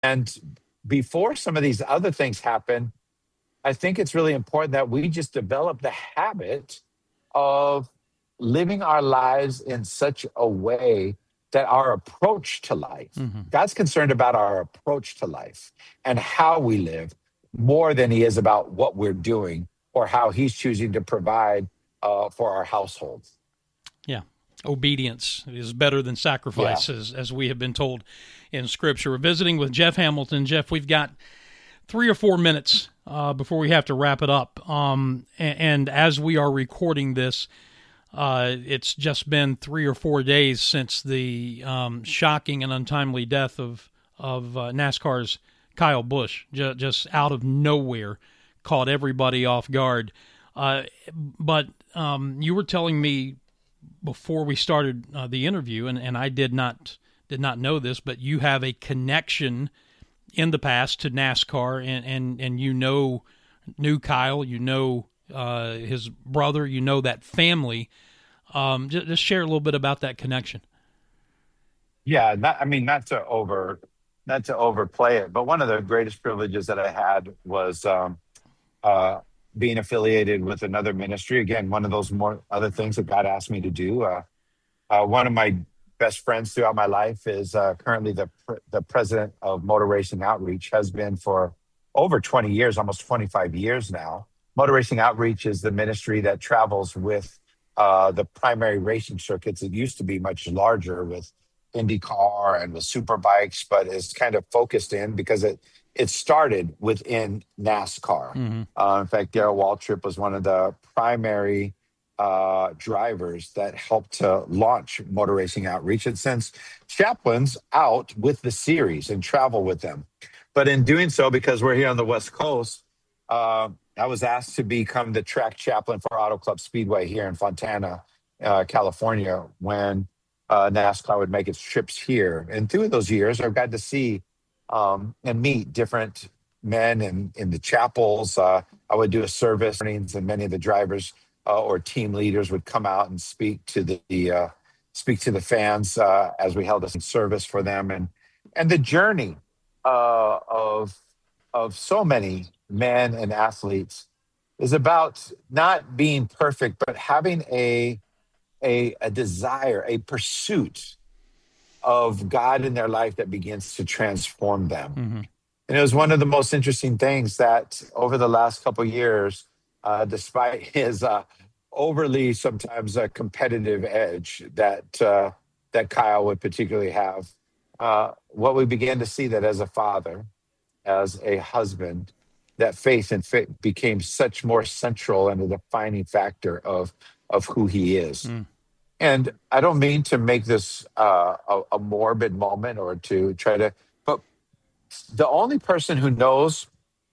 And before some of these other things happen, I think it's really important that we just develop the habit of living our lives in such a way that our approach to life, Hmm. God's concerned about our approach to life and how we live more than he is about what we're doing or how he's choosing to provide for our household. Yeah. Obedience is better than Yeah. sacrifice, as we have been told in Scripture. We're visiting with Jeff Hamilton. Jeff, we've got 3 or 4 minutes before we have to wrap it up. And as we are recording this, it's just been 3 or 4 days since the shocking and untimely death of NASCAR's Kyle Busch, just out of nowhere, caught everybody off guard. But you were telling me before we started the interview, and I did not know this, but you have a connection in the past to NASCAR, and knew Kyle, his brother, that family. Just share a little bit about that connection. Yeah, not to overplay it, but one of the greatest privileges that I had was uh, being affiliated with another ministry. Again, one of those more other things that God asked me to do. One of my best friends throughout my life is currently the president of Motor Racing Outreach, has been for over 20 years, almost 25 years now. Motor Racing Outreach is the ministry that travels with the primary racing circuits. It used to be much larger with IndyCar and with Superbikes, but is kind of focused in because it started within NASCAR. Mm-hmm. In fact, Darrell Waltrip was one of the primary drivers that helped to launch Motor Racing Outreach and sends chaplains out with the series and travel with them. But in doing so, because we're here on the West Coast, I was asked to become the track chaplain for Auto Club Speedway here in Fontana, California, when NASCAR would make its trips here. And through those years, I've got to see and meet different men in the chapels. I would do a service, and many of the drivers or team leaders would come out and speak to the fans as we held a service for them, and the journey of so many men and athletes is about not being perfect, but having a desire, a pursuit of God in their life that begins to transform them. Mm-hmm. And it was one of the most interesting things that over the last couple of years, despite his overly sometimes competitive edge that Kyle would particularly have, what we began to see that as a father, as a husband, that faith and faith became such more central and a defining factor of who he is. Mm. And I don't mean to make this a morbid moment or to try to, but the only person who knows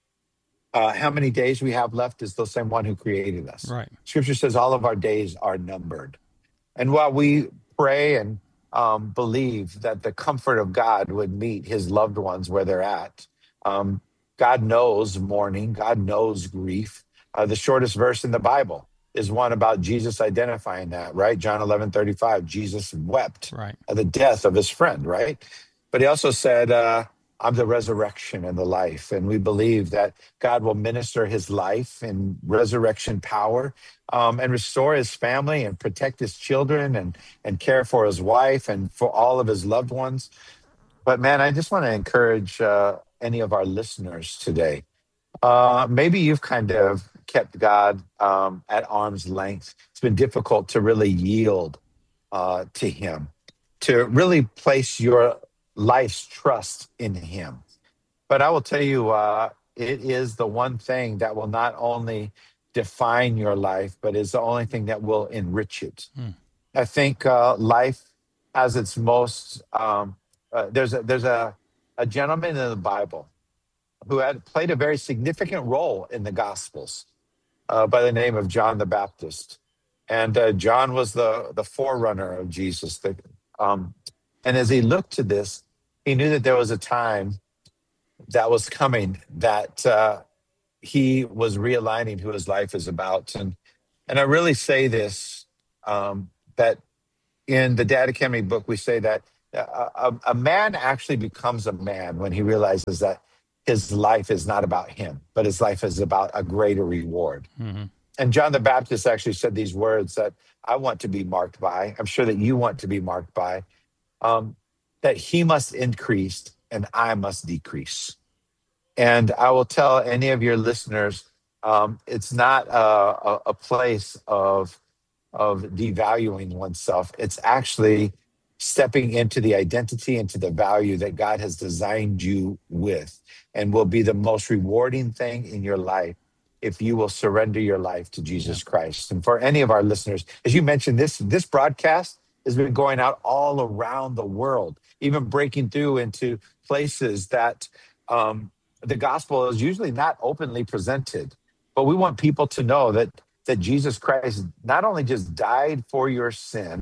how many days we have left is the same one who created us. Right. Scripture says all of our days are numbered. And while we pray and believe that the comfort of God would meet his loved ones where they're at, God knows mourning, God knows grief. The shortest verse in the Bible is one about Jesus identifying that, right? John 11:35, Jesus wept Right. at the death of his friend, right? But he also said, I'm the resurrection and the life. And we believe that God will minister his life in resurrection power and restore his family and protect his children and care for his wife and for all of his loved ones. But man, I just want to encourage any of our listeners today. Maybe you've kind of kept God at arm's length. It's been difficult to really yield to him, to really place your life's trust in him. But I will tell you, it is the one thing that will not only define your life, but is the only thing that will enrich it. Mm. I think life has its most. There's a gentleman in the Bible who had played a very significant role in the Gospels by the name of John the Baptist, and John was the forerunner of Jesus. And as he looked to this, he knew that there was a time that was coming that he was realigning who his life is about. And I really say this that in the Dad Academy book, we say that A man actually becomes a man when he realizes that his life is not about him, but his life is about a greater reward. Hmm. And John the Baptist actually said these words that I want to be marked by. I'm sure that you want to be marked by, um, that he must increase and I must decrease. And I will tell any of your listeners, it's not a place of devaluing oneself. It's actually stepping into the identity, into the value that God has designed you with, and will be the most rewarding thing in your life if you will surrender your life to Yeah. Jesus Christ. And for any of our listeners, as you mentioned, this broadcast has been going out all around the world, even breaking through into places that the gospel is usually not openly presented. But we want people to know that Jesus Christ not only just died for your sin,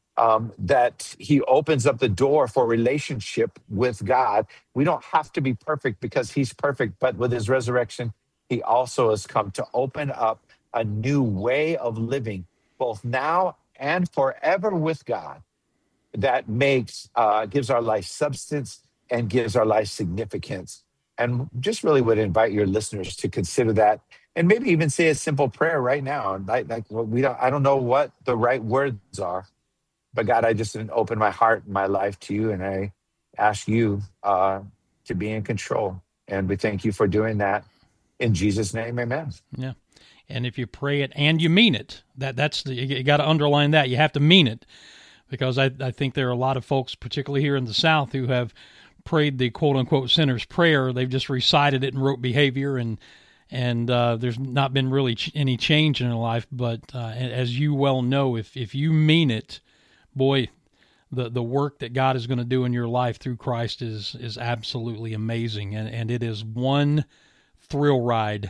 that he opens up the door for relationship with God. We don't have to be perfect because he's perfect, but with his resurrection, he also has come to open up a new way of living, both now and forever with God, that makes gives our life substance and gives our life significance. And just really would invite your listeners to consider that, and maybe even say a simple prayer right now. Like well, I don't know what the right words are, but God, I just open my heart and my life to you, and I ask you to be in control. And we thank you for doing that in Jesus' name. Amen. Yeah. And if you pray it and you mean it, you got to underline that. You have to mean it, because I think there are a lot of folks, particularly here in the South, who have prayed the quote unquote sinner's prayer. They've just recited it and wrote behavior, and there's not been really any change in their life. But as you well know, if you mean it, boy, the work that God is going to do in your life through Christ is absolutely amazing, and it is one thrill ride.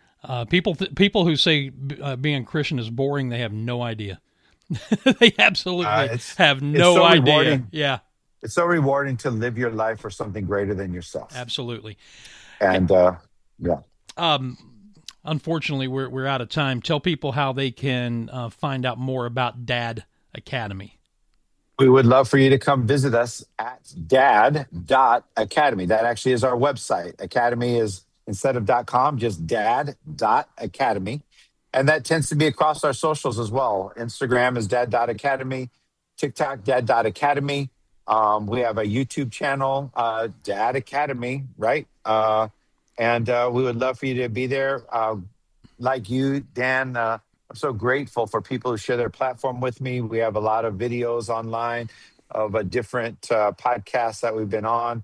People who say being a Christian is boring, they have no idea. They absolutely It's have it's no so idea. rewarding. Yeah, It's so rewarding to live your life for something greater than yourself. absolutely. And yeah, Um, Unfortunately, we're out of time. Tell people how they can find out more about Dad Academy. we would love for you to come visit us at dad.academy. That actually is our website. Academy is instead of .com, just dad.academy. And that tends to be across our socials as well. Instagram is dad.academy, TikTok, dad.academy. We have a YouTube channel, Dad Academy, right? And we would love for you to be there. Like you, Dan, I'm so grateful for people who share their platform with me. We have a lot of videos online of a different podcasts that we've been on.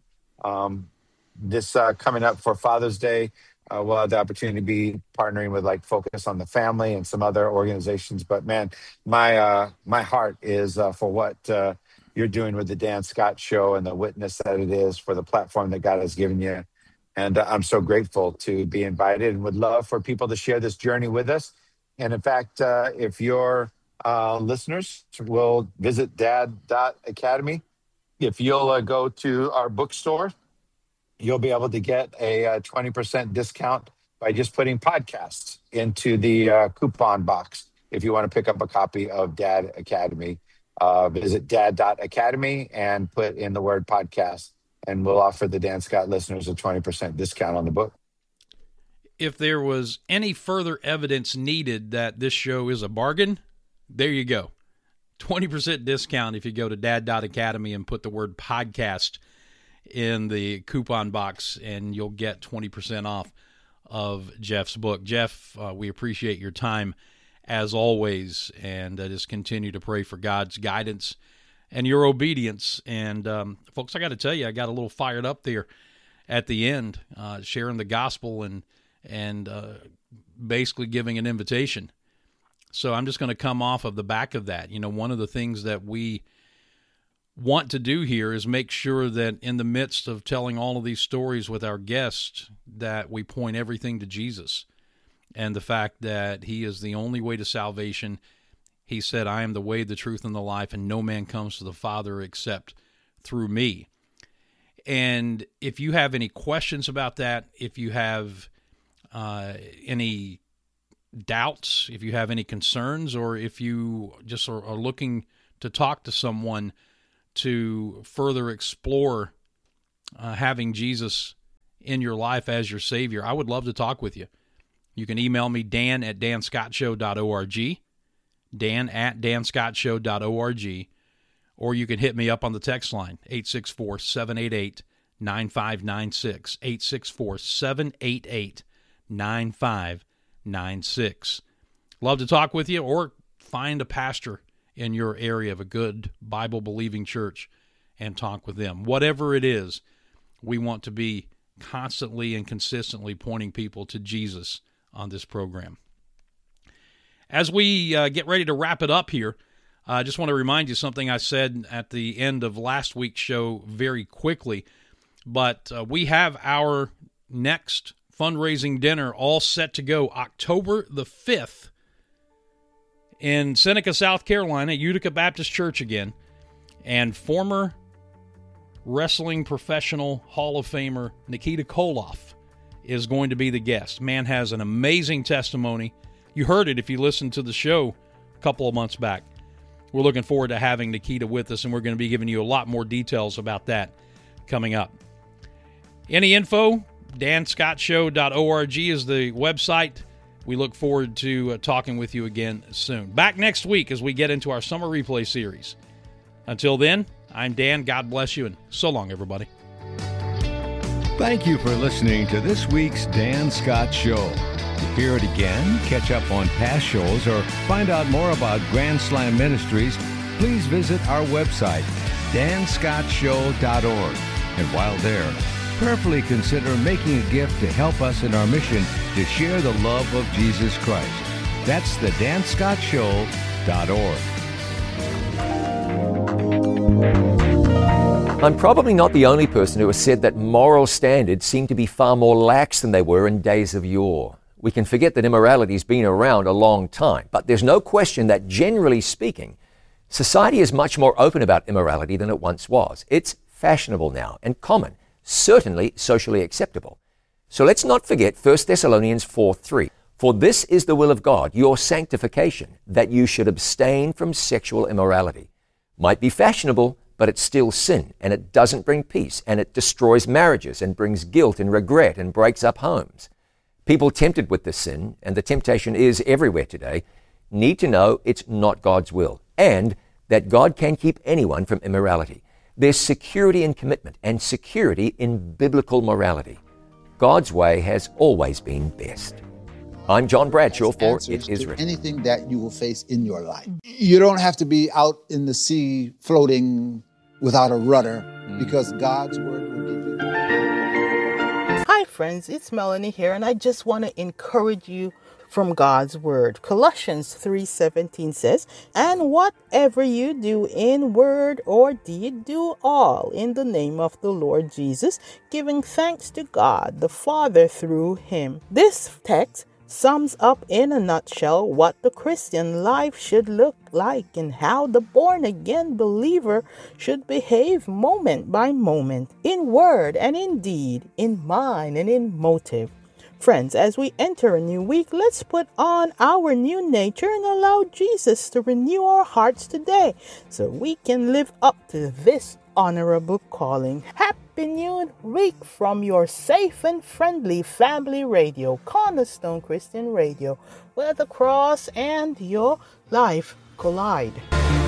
This coming up for Father's Day, we'll have the opportunity to be partnering with like Focus on the Family and some other organizations. But man, my heart is for what you're doing with the Dan Scott Show and the witness that it is for the platform that God has given you. And I'm so grateful to be invited and would love for people to share this journey with us. And in fact, if your listeners will visit dad.academy, if you'll go to our bookstore, you'll be able to get a 20% discount by just putting podcasts into the coupon box. If you want to pick up a copy of Dad Academy, visit dad.academy and put in the word podcast, and we'll offer the Dan Scott listeners a 20% discount on the book. If there was any further evidence needed that this show is a bargain, there you go. 20% discount if you go to dad.academy and put the word podcast in the coupon box, and you'll get 20% off of Jeff's book. Jeff, we appreciate your time as always, and just continue to pray for God's guidance and your obedience. And folks, I got to tell you, I got a little fired up there at the end, sharing the gospel and basically giving an invitation. So I'm just going to come off of the back of that. You know, one of the things that we want to do here is make sure that in the midst of telling all of these stories with our guests, that we point everything to Jesus and the fact that he is the only way to salvation. He said, I am the way, the truth, and the life, and no man comes to the Father except through me. And if you have any questions about that, if you have any doubts, if you have any concerns, or if you just are looking to talk to someone to further explore having Jesus in your life as your Savior, I would love to talk with you. You can email me, dan@danscottshow.org, dan@danscottshow.org, or you can hit me up on the text line, 864-788-9596, 864-788-9596. Love to talk with you, or find a pastor in your area of a good Bible-believing church and talk with them. Whatever it is, we want to be constantly and consistently pointing people to Jesus on this program. As we get ready to wrap it up here, I just want to remind you something I said at the end of last week's show very quickly, but we have our next fundraising dinner all set to go October the 5th in Seneca, South Carolina, Utica Baptist Church again, and former wrestling professional Hall of Famer Nikita Koloff is going to be the guest. Man has an amazing testimony. You heard it if you listened to the show a couple of months back. We're looking forward to having Nikita with us, and we're going to be giving you a lot more details about that coming up. Any info, danscottshow.org is the website. We look forward to talking with you again soon. Back next week as we get into our summer replay series. Until then, I'm Dan. God bless you, and so long, everybody. Thank you for listening to this week's Dan Scott Show. To hear it again, catch up on past shows, or find out more about Grand Slam Ministries, please visit our website, danscottshow.org. And while there, prayerfully consider making a gift to help us in our mission to share the love of Jesus Christ. That's the danscottshow.org. I'm probably not the only person who has said that moral standards seem to be far more lax than they were in days of yore. We can forget that immorality's been around a long time, but there's no question that, generally speaking, society is much more open about immorality than it once was. It's fashionable now and common, certainly socially acceptable. So let's not forget 1 Thessalonians 4:3. For this is the will of God, your sanctification, that you should abstain from sexual immorality. Might be fashionable, but it's still sin, and it doesn't bring peace, and it destroys marriages and brings guilt and regret and breaks up homes. People tempted with this sin, and the temptation is everywhere today, need to know it's not God's will, and that God can keep anyone from immorality. There's security in commitment and security in biblical morality. God's way has always been best. I'm John Bradshaw for It Is Written. Anything that you will face in your life. You don't have to be out in the sea floating without a rudder, because God's word will give you. Hi friends, it's Melanie here, and I just want to encourage you from God's word. Colossians 3:17 says, and whatever you do in word or deed, do all in the name of the Lord Jesus, giving thanks to God the Father through him. This text sums up in a nutshell what the Christian life should look like and how the born-again believer should behave moment by moment, in word and in deed, in mind and in motive. Friends, as we enter a new week, let's put on our new nature and allow Jesus to renew our hearts today so we can live up to this honorable calling. Happy New Week from your safe and friendly family radio, Cornerstone Christian Radio, where the cross and your life collide.